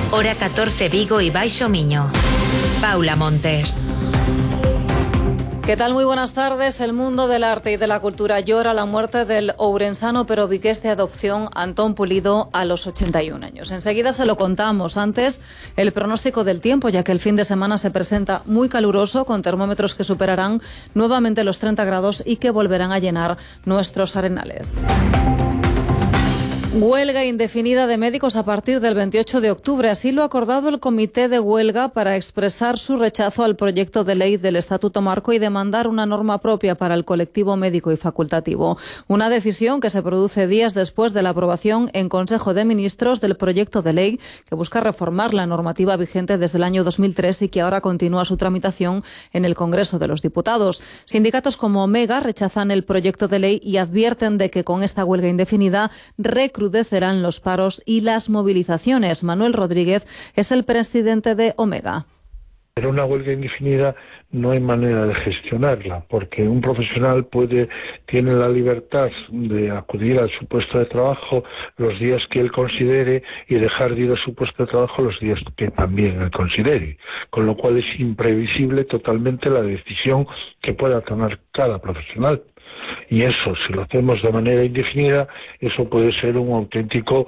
Hora 14 Vigo y Baixo Miño. Paula Montes. ¿Qué tal? Muy buenas tardes. El mundo del arte y de la cultura llora la muerte del ourensano pero vigués de adopción Antón Pulido a los 81 años. Enseguida se lo contamos. Antes, el pronóstico del tiempo, ya que el fin de semana se presenta muy caluroso, con termómetros que superarán nuevamente los 30 grados y que volverán a llenar nuestros arenales. Huelga indefinida de médicos a partir del 28 de octubre. Así lo ha acordado el Comité de Huelga para expresar su rechazo al proyecto de ley del Estatuto Marco y demandar una norma propia para el colectivo médico y facultativo. Una decisión que se produce días después de la aprobación en Consejo de Ministros del proyecto de ley que busca reformar la normativa vigente desde el año 2003 y que ahora continúa su tramitación en el Congreso de los Diputados. Sindicatos como Omega rechazan el proyecto de ley y advierten de que con esta huelga indefinida recrudecerán los paros y las movilizaciones. Manuel Rodríguez es el presidente de Omega. Pero una huelga indefinida no hay manera de gestionarla, porque un profesional tiene la libertad de acudir a su puesto de trabajo los días que él considere y dejar de ir a su puesto de trabajo los días que también él considere, con lo cual es imprevisible totalmente la decisión que pueda tomar cada profesional. Y eso, si lo hacemos de manera indefinida, eso puede ser un auténtico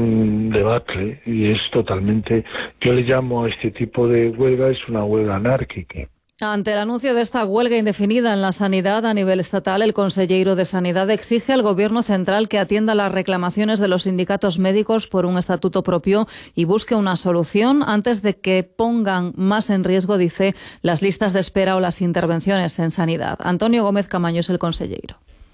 debacle, y es totalmente, yo le llamo a este tipo de huelga, es una huelga anárquica. Ante el anuncio de esta huelga indefinida en la sanidad a nivel estatal, el consellero de Sanidad exige al Gobierno central que atienda las reclamaciones de los sindicatos médicos por un estatuto propio y busque una solución antes de que pongan más en riesgo, dice, las listas de espera o las intervenciones en sanidad. Antonio Gómez Camaño es el consellero.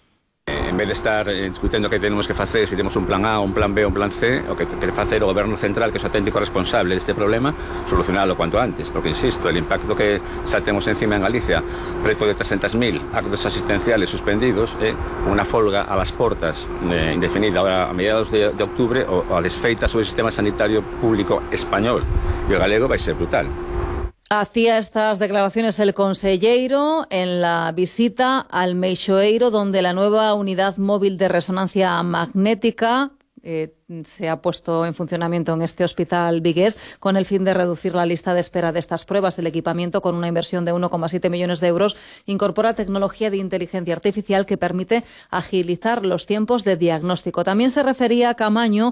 En vez de estar discutiendo qué tenemos que hacer, si tenemos un plan A, un plan B, un plan C, o que hacer o Goberno central, que es auténtico responsable de este problema, solucionarlo cuanto antes. Porque, insisto, el impacto que xa temos encima en Galicia, preto de 300.000 actos asistenciales suspendidos, una folga a las portas indefinida ahora a mediados de octubre, o a desfeita sobre el sistema sanitario público español e o galego, vai ser brutal. Hacía estas declaraciones el consellero en la visita al Meixoeiro, donde la nueva unidad móvil de resonancia magnética se ha puesto en funcionamiento en este hospital vigués con el fin de reducir la lista de espera de estas pruebas. El equipamiento, con una inversión de 1,7 millones de euros, incorpora tecnología de inteligencia artificial que permite agilizar los tiempos de diagnóstico. También se refería Camaño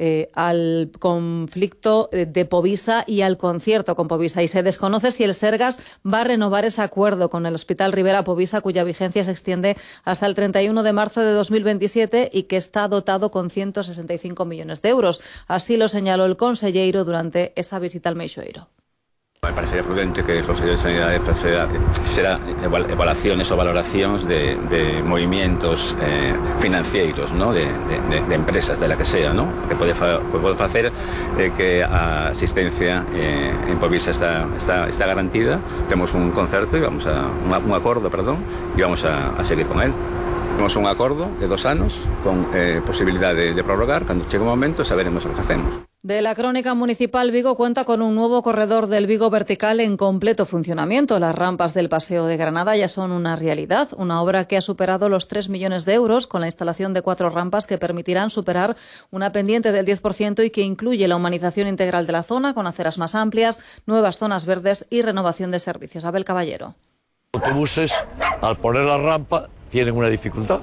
al conflicto de Povisa y al concierto con Povisa, y se desconoce si el Sergas va a renovar ese acuerdo con el Hospital Rivera Povisa, cuya vigencia se extiende hasta el 31 de marzo de 2027 y que está dotado con 165 millones de euros. Así lo señaló el consellero durante esa visita al Meixoeiro. Me parecería prudente que el Consello de Sanidade fixera evaluaciones ou valoracións de movimientos financeiros, ¿no? de empresas, de la que sea, ¿no? Que pode facer que a asistencia en Povisa está garantida. Temos un concerto e vamos a un acordo, e vamos a seguir con él. Temos un acordo de 2 anos con posibilidade de prorrogar. Cando chegue un momento saberemos o que facemos. De la crónica municipal, Vigo cuenta con un nuevo corredor del Vigo vertical en completo funcionamiento. Las rampas del Paseo de Granada ya son una realidad, una obra que ha superado los 3 millones de euros con la instalación de 4 rampas que permitirán superar una pendiente del 10% y que incluye la humanización integral de la zona con aceras más amplias, nuevas zonas verdes y renovación de servicios. Abel Caballero. Autobuses, al poner la rampa, tienen una dificultad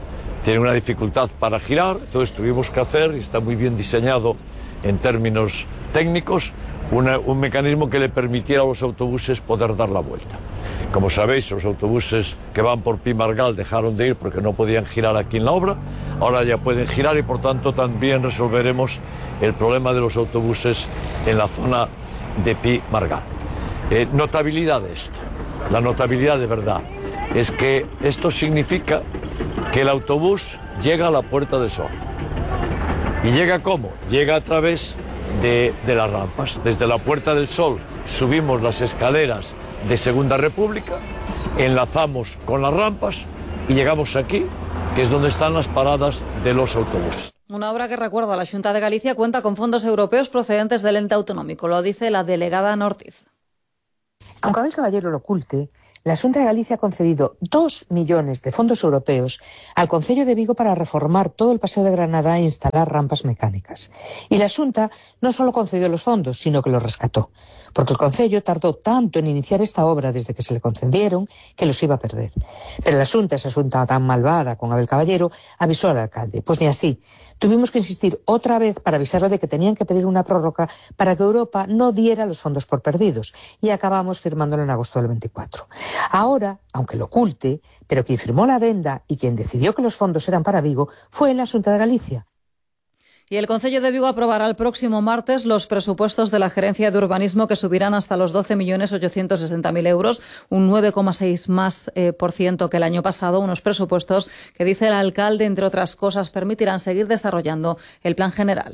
para girar, entonces tuvimos que hacer, y está muy bien diseñado en términos técnicos, un mecanismo que le permitiera a los autobuses poder dar la vuelta. Como sabéis, los autobuses que van por Pimargal dejaron de ir porque no podían girar aquí en la obra, ahora ya pueden girar y por tanto también resolveremos el problema de los autobuses en la zona de Pimargal. Notabilidad de esto, la notabilidad de verdad, es que esto significa que el autobús llega a la Puerta del Sol. ¿Y llega cómo? Llega a través de las rampas. Desde la Puerta del Sol subimos las escaleras de Segunda República, enlazamos con las rampas y llegamos aquí, que es donde están las paradas de los autobuses. Una obra que, recuerda, la Xunta de Galicia cuenta con fondos europeos procedentes del ente autonómico, lo dice la delegada Ana Ortiz. Aunque Abel Caballero lo oculte, la Xunta de Galicia ha concedido 2 millones de fondos europeos al Concello de Vigo para reformar todo el Paseo de Granada e instalar rampas mecánicas. Y la Xunta no solo concedió los fondos, sino que los rescató, porque el Concello tardó tanto en iniciar esta obra desde que se le concedieron que los iba a perder. Pero la Xunta, esa Xunta tan malvada con Abel Caballero, avisó al alcalde. Pues ni así. Tuvimos que insistir otra vez para avisarle de que tenían que pedir una prórroga para que Europa no diera los fondos por perdidos, y acabamos firmándolo en agosto del 24. Ahora, aunque lo oculte, pero quien firmó la adenda y quien decidió que los fondos eran para Vigo fue la Xunta de Galicia. Y el Concello de Vigo aprobará el próximo martes los presupuestos de la Gerencia de Urbanismo, que subirán hasta los 12.860.000 euros, un 9,6% más que el año pasado. Unos presupuestos que, dice el alcalde, entre otras cosas, permitirán seguir desarrollando el plan general.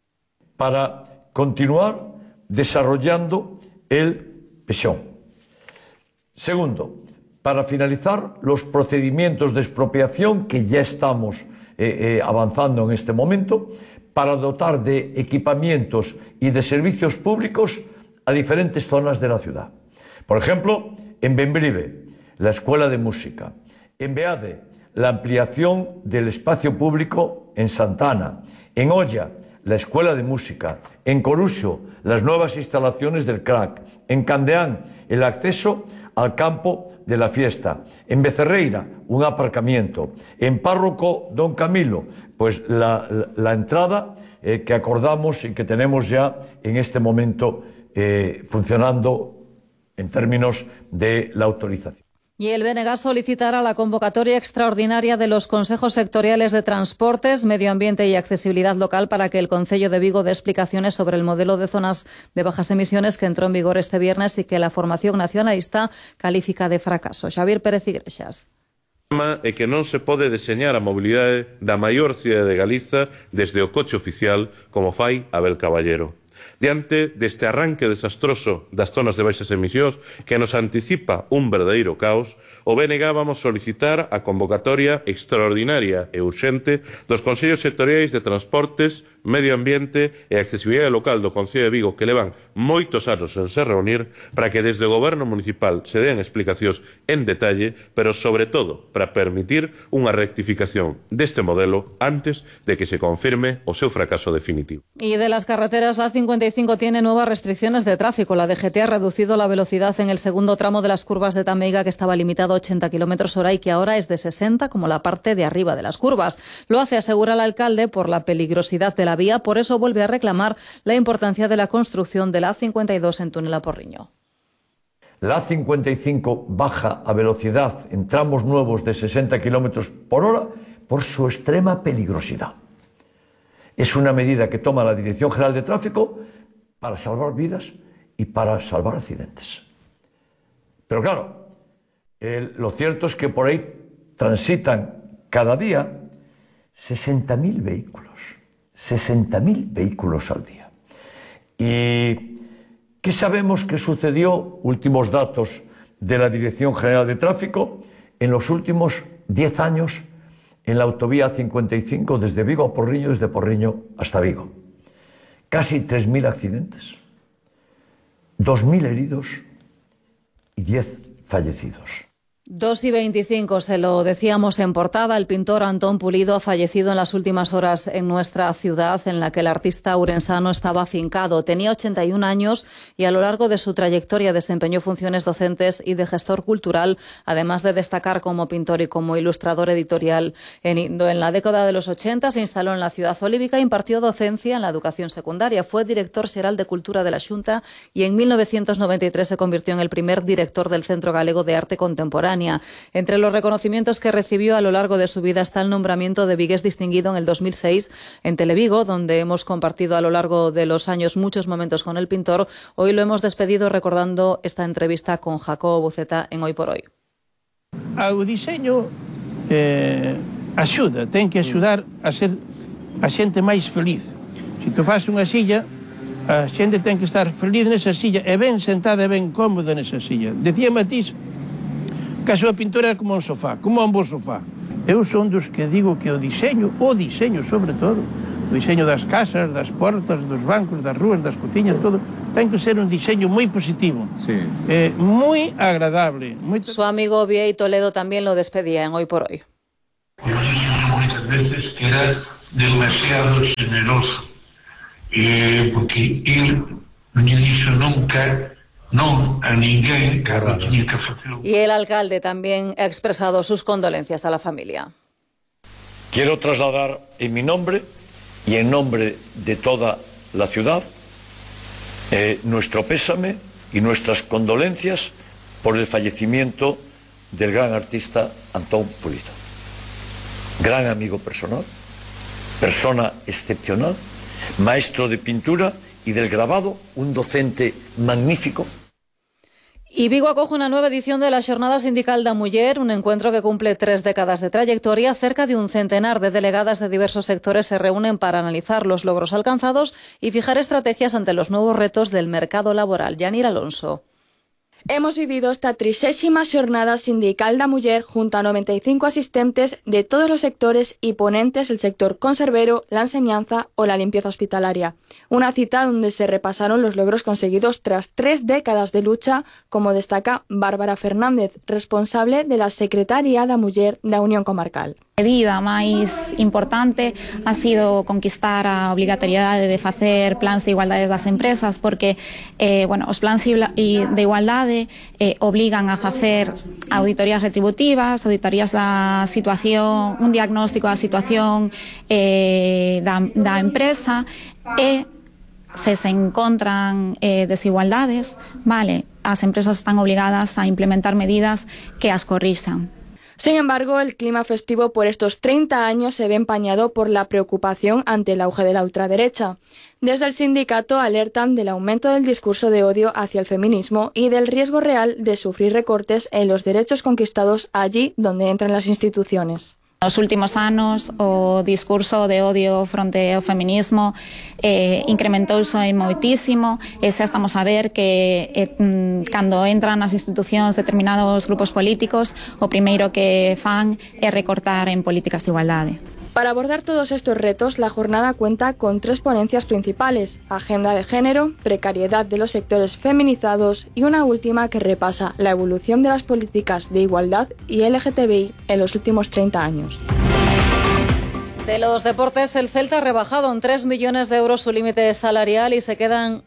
Para continuar desarrollando el PEXón. Segundo, para finalizar los procedimientos de expropiación que ya estamos avanzando en este momento, para dotar de equipamientos y de servicios públicos a diferentes zonas de la ciudad. Por ejemplo, en Bembrive, la Escuela de Música; en Beade, la ampliación del espacio público en Santana; en Olla, la Escuela de Música; en Coruxo, las nuevas instalaciones del CRAC; en Candeán, el acceso al campo de la fiesta; en Becerreira, un aparcamiento; en Párroco Don Camilo, pues la entrada que acordamos y que tenemos ya en este momento funcionando en términos de la autorización. Y el BNG solicitará la convocatoria extraordinaria de los consejos sectoriales de Transportes, Medio Ambiente y Accesibilidad Local para que el Concello de Vigo dé explicaciones sobre el modelo de zonas de bajas emisiones que entró en vigor este viernes y que la formación nacionalista califica de fracaso. Xavier Pérez Iglesias. É que non se pode deseñar a mobilidade da maior cidade de Galiza desde o coche oficial, como fai Abel Caballero. Diante deste arranque desastroso das zonas de baixas emisións que nos anticipa un verdadeiro caos, o BNG vamos solicitar a convocatoria extraordinaria e urxente dos Consellos Sectoriais de Transportes, Medio Ambiente e Accesibilidade Local do Concello de Vigo, que levan moitos anos en se reunir, para que desde o Goberno Municipal se den explicacións en detalle, pero sobre todo para permitir unha rectificación deste modelo antes de que se confirme o seu fracaso definitivo. Y de las carreteras, la 55 tiene nuevas restricciones de tráfico. La DGT ha reducido la velocidad en el segundo tramo de las curvas de Tameiga, que estaba limitado a 80 km/h y que ahora es de 60, como la parte de arriba de las curvas. Lo hace, asegura el alcalde, por la peligrosidad de la vía. Por eso vuelve a reclamar la importancia de la construcción de la A52 en túnel a Porriño. La A55 baja a velocidad en tramos nuevos de 60 km/h por su extrema peligrosidad. Es una medida que toma la Dirección General de Tráfico para salvar vidas y para salvar accidentes. Pero claro, lo cierto es que por ahí transitan cada día 60.000 vehículos. 60.000 vehículos al día. ¿Y qué sabemos que sucedió? Últimos datos de la Dirección General de Tráfico en los últimos 10 años en la autovía 55 desde Vigo a Porriño, desde Porriño hasta Vigo. Casi 3.000 accidentes, 2.000 heridos y 10 fallecidos. 2:25, se lo decíamos en portada, el pintor Antón Pulido ha fallecido en las últimas horas en nuestra ciudad, en la que el artista urensano estaba afincado. Tenía 81 años y a lo largo de su trayectoria desempeñó funciones docentes y de gestor cultural, además de destacar como pintor y como ilustrador editorial en Indo. En la década de los 80 se instaló en la ciudad olívica, impartió docencia en la educación secundaria, fue director xeral de Cultura de la Xunta y en 1993 se convirtió en el primer director del Centro Galego de Arte Contemporánea. Entre los reconocimientos que recibió a lo largo de su vida está el nombramiento de vigués distinguido en el 2006 en Televigo, donde hemos compartido a lo largo de los años muchos momentos con el pintor. Hoy lo hemos despedido recordando esta entrevista con Jacobo Buceta en Hoy por Hoy. O diseño axuda, ten que axudar a ser a xente máis feliz. Se tu faz unha silla, a xente ten que estar feliz nesa silla e ben sentada e ben cómoda nesa silla. Decía Matís que a súa pintura é como un sofá, como un bo sofá. Eu son dos que digo que o diseño sobre todo, O diseño das casas, das portas, dos bancos, das rúas, das cociñas, todo, ten que ser un diseño moi positivo, moi agradable. Su amigo Biey Toledo también lo despedía en Hoy por Hoy. Yo dije muchas veces que era demasiado generoso, porque él non lle dixo nunca non a ninguén que tiña que facer. Y el alcalde también ha expresado sus condolencias a la familia. Quiero trasladar en mi nombre y en nombre de toda la ciudad nuestro pésame y nuestras condolencias por el fallecimiento del gran artista Antón Puliza. Gran amigo personal, persona excepcional, maestro de pintura y del grabado, un docente magnífico. Y Vigo acoge una nueva edición de la Xornada Sindical da Muller, un encuentro que cumple 3 décadas de trayectoria. Cerca de un centenar de delegadas de diversos sectores se reúnen para analizar los logros alcanzados y fijar estrategias ante los nuevos retos del mercado laboral. Yanir Alonso. Hemos vivido esta 30ª Xornada Sindical da Muller junto a 95 asistentes de todos los sectores y ponentes del sector conservero, la enseñanza o la limpieza hospitalaria. Una cita donde se repasaron los logros conseguidos tras 3 décadas de lucha, como destaca Bárbara Fernández, responsable de la Secretaría da Muller da Unión Comarcal. A medida máis importante ha sido conquistar a obrigatoriedade de facer plans de igualdade das empresas, porque os plans de igualdade obligan a facer auditorías retributivas, auditorías da situación, un diagnóstico da situación da empresa, e se encontran desigualdades, as empresas están obligadas a implementar medidas que as corrixan. Sin embargo, el clima festivo por estos 30 años se ve empañado por la preocupación ante el auge de la ultraderecha. Desde el sindicato alertan del aumento del discurso de odio hacia el feminismo y del riesgo real de sufrir recortes en los derechos conquistados allí donde entran las instituciones. Nos últimos anos o discurso de odio fronte ao feminismo incrementouse moitísimo, e xa estamos a ver que cando entran nas institucións determinados grupos políticos, o primeiro que fan é recortar en políticas de igualdade. Para abordar todos estos retos, la jornada cuenta con 3 ponencias principales: agenda de género, precariedad de los sectores feminizados y una última que repasa la evolución de las políticas de igualdad y LGTBI en los últimos 30 años. De los deportes, el Celta ha rebajado en 3 millones de euros su límite salarial y se quedan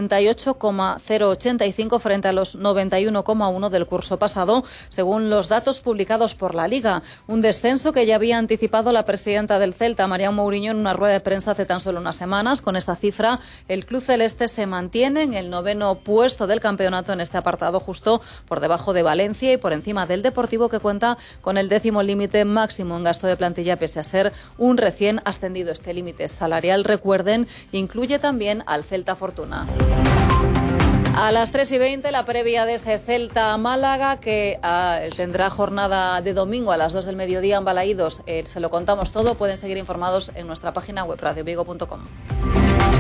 88,085 frente a los 91,1 del curso pasado, según los datos publicados por la Liga. Un descenso que ya había anticipado la presidenta del Celta, Marián Mourinho, en una rueda de prensa hace tan solo unas semanas. Con esta cifra, el club celeste se mantiene en el 9º puesto del campeonato en este apartado, justo por debajo de Valencia y por encima del Deportivo, que cuenta con el 10º límite máximo en gasto de plantilla, pese a ser un recién ascendido. Este límite salarial, recuerden, incluye también al Celta Fortuna. A las 3:20 la previa de ese Celta-Málaga, que tendrá jornada de domingo a las 2 del mediodía en Balaídos. Se lo contamos todo, pueden seguir informados en nuestra página web radiovigo.com.